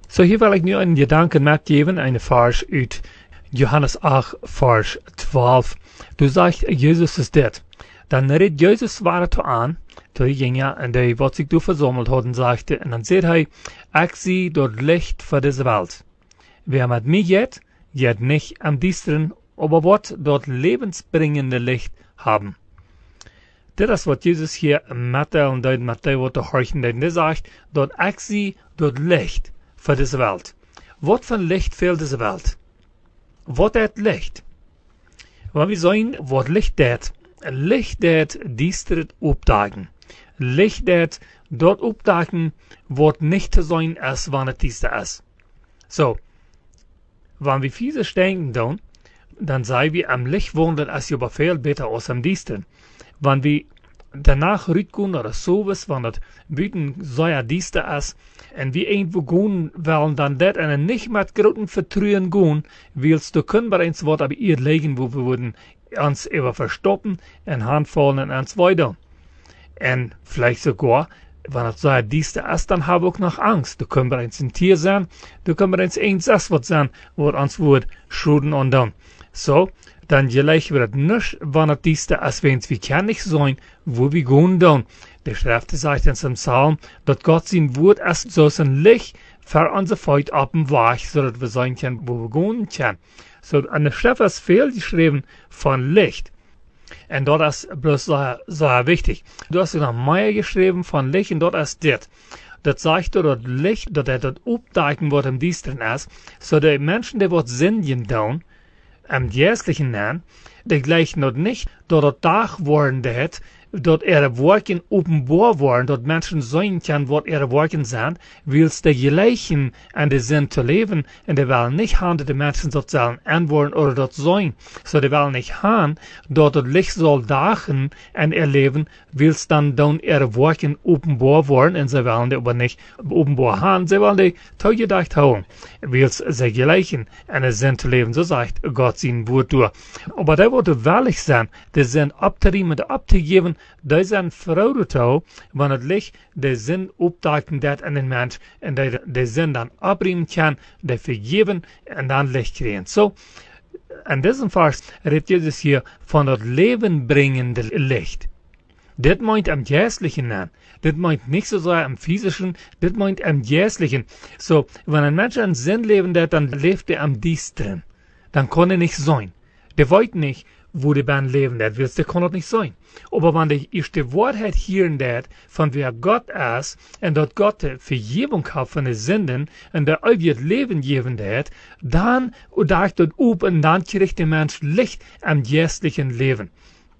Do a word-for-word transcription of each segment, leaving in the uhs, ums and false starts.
So, hier will ich nu einen Gedanken mitgeben, eine Vers uit Johannes acht, Vers twaalf. Du sagst, Jesus ist dit. Dan redt Jesus waar toe aan, toe hij ging ja, en die wat zich toen verzameld hadden, sagte, en dan zegt hij, ik zie dat licht voor deze wereld. Wer met mij geht, geht nicht am Düsteren, aber wird dort lebensbringende Licht haben. Das ist, was Jesus hier in Matthäus und in Matthäus wird er horchen, denn er sagt, dort ich zie dort Licht für diese Welt. Was für Licht fehlt diese Welt? Was ist Licht? Weil wir sagen, was Licht ist, Licht ist düsteret opdagen. Licht ist dort opdagen, wird nicht zu sein, als wann es düster ist. So, wenn wir fiese denken tun, dann sei wir am Licht wandern, als über viel besser als am Düstern. Wenn wir danach rütteln oder sowas, wenn das Büten so ja düster ist, und wir irgendwo gehen wollen, dann das und nicht mit großen Vertrauen gehen, willst du können bei uns Wort aber ihr legen, wo wir würden uns über verstoppen, und handfallen und uns weiter. Und vielleicht sogar, wenn es so düster ist, dann habe ich auch noch Angst. Du können bei uns ein Tier sein, du können bei uns irgendwas was sein, wo uns wird schuden und dann. So, dann gleich wird es nicht, wenn es düster ist, wenn wir können nicht sein, wo wir gehen dann. Der Schrift sagt in seinem Psalm, dass Gott sein Wort ist so ein Licht für unsere Feut auf dem Weg, so dass wir sein können, wo wir gehen können. So, an der Schrift ist viel geschrieben von Licht. Und dort ist bloß so, so wichtig. Du hast noch mehr geschrieben von Licht und dort ist das. Das sagt dort Licht, dass er dort aufdecken wird im Düsteren ist, so die Menschen, die dort sinnen tun, am Jährlichen nennen, die gleich noch nicht, dort dort Tag worden hat, dort ihre Worken offenbar worden, dort Menschen sein können, was ihre Worken sind, willst die gleichen an der Sinn zu leben, und die wollen nicht haben, dass die Menschen dort sollen antworten oder dort sein. So, die wollen nicht haben, dort das Licht soll dachen an ihr Leben, willst dann dann ihre Worken offenbar worden, und sie wollen die aber nicht offenbar haben, sie wollen die zugedacht haben. Willst sie gleichen an der Sinn zu leben, so sagt Gott sein Wort durch. Aber da wird wahrlich sein, die sind abzuriemen und abzugeben, die sind Freude, wenn das Licht den Sinn aufdecken wird an den Mensch und der den Sinn dann abriemen kann, der vergeben und dann Licht kriegen. So, an diesem Vers redet Jesus hier von das lebenbringende Licht. Das meint am Geistlichen an. Das meint nicht so sehr am Physischen, das meint am Geistlichen. So, wenn ein Mensch einen Sinn leben wird, dann lebt er am Düsteren. Dann kann er nicht sein. Der weiß nicht, wo die Band leben wird, willst, der kann das nicht sein. Aber wenn der erste Wahrheit hören wird, von wer Gott ist, und dort Gott die Vergebung hat von den Sünden, und der ewig Leben geben wird, dann dacht dort up, und dann kriegt der Mensch Licht am geistlichen Leben.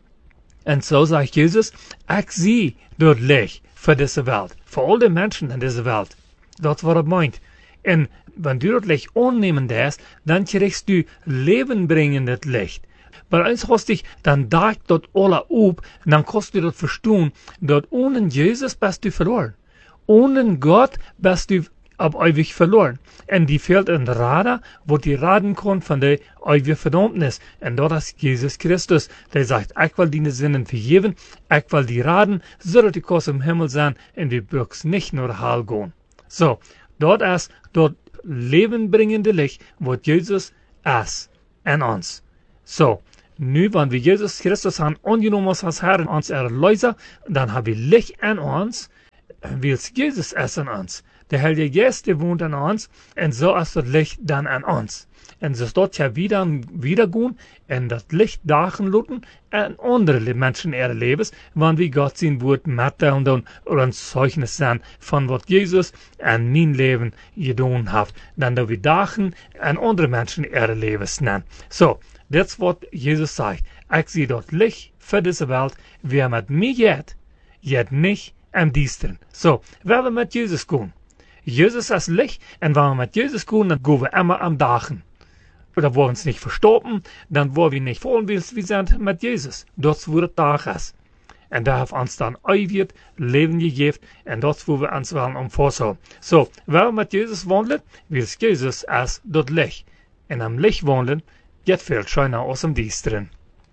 Und so sagt Jesus, ich sehe dort Licht für diese Welt, für all die Menschen in dieser Welt. Das was er meint. Und wenn du dort Licht annehmen darfst, dann kriegst du lebenbringendes Licht. Bei uns hast dich, dann dacht dort alle up, dann kannst du dort verstehen, dort ohne Jesus bist du verloren. Ohne Gott bist du ab ewig verloren. Und die fehlt ein Radar, wo die raden kann von der ewigen Verdammnis. Und dort ist Jesus Christus, der sagt, ich will deine Sünden vergeben, ich will die raden, so dass die Kost im Himmel sein, und die Büchs nicht nur heil gehen. So, dort ist, dort lebenbringende Licht, wo Jesus ist, in uns. So, nu, wenn wir Jesus Christus haben angenommen als Herr und uns Erlöser, dann haben wir Licht in uns, weil Jesus ist in uns. Der Heilige Geist, der wohnt in uns, und so ist das Licht dann in uns. Und so ist dort ja wieder, wieder gehen, und das Licht dachen lassen, und andere Menschen ihre Lebens, wenn wir Gott sein Wort mitteilen und ein Zeugnis sein, von was Jesus in mein Leben getan hat. Dann da wir dachen, und andere Menschen ihre Lebens nennen. So, das ist, was Jesus sagt. Ich sehe dort Licht für diese Welt. Wer mit mir geht, geht nicht am Düsteren. So, wenn wir mit Jesus gehen. Jesus ist Licht, und wenn wir mit Jesus gehen, dann gehen wir immer am Dachen. Oder wo wir uns nicht verstoppen, dann wo wir nicht fallen, wir sind mit Jesus. Dort, wo der Tag ist. Und da hat uns dann ewig Leben gegeben, und dort, wo wir uns wollen umfassen. So, wenn wir mit Jesus wandeln, will Jesus als dort Licht. Und am Licht wandeln, geht viel schöner aus dem Düsteren.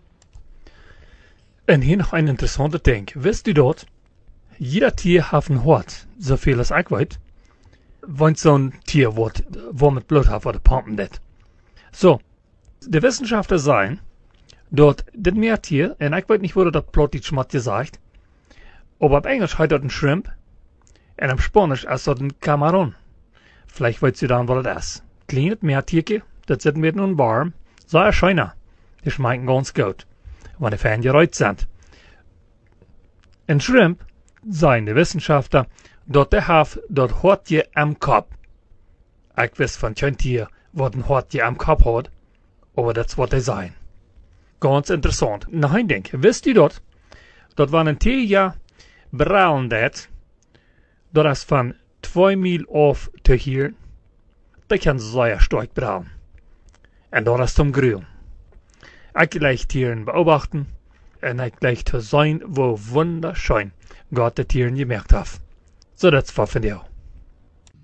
Und hier noch ein interessanter Ding. Wisst ihr dort, jeder Tier hat ein Hort, so viel als ich weiß. wenn so ein Tier wird, wo mit Blut hat, oder pumpen das. So, die Wissenschaftler sagen, dort das Meertier, und ich weiß nicht, wo das plötzlich mal gesagt, aber auf Englisch heißt das ein Shrimp, und auf Spanisch ist das ein Camarón. Vielleicht weißt du dann, was das ist. Kleines Meertierchen, das sitzt mit nun warm, sehr schöner. Die schmecken ganz gut, wenn die fein geräut sind. Ein Shrimp, sagen die Wissenschaftler, dort der Haf, dort hat je am Kopf. Ich weiß von kein Tier, was ein hat je am Kopf hat, aber das wird er sein. Ganz interessant. Na, ich denke, wisst ihr dort, dort waren ein Tier ja braun dat, dort ist von zwei Mil auf zu hier, da kann sehr stark braun. Und dort ist zum Grün. Ich gleich Tieren beobachten, und ich gleich zu sein, wo wunderschön Gott die Tieren gemerkt hat. So, das war von dir.